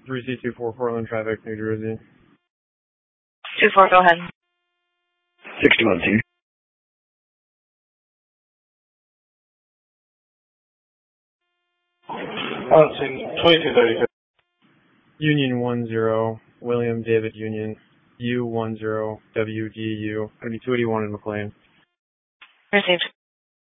3C24 Portland traffic, New Jersey. 24, go ahead. 61 team. On scene 2230. Union 10, William David Union, U10, WDU, 281 in McLean. Received.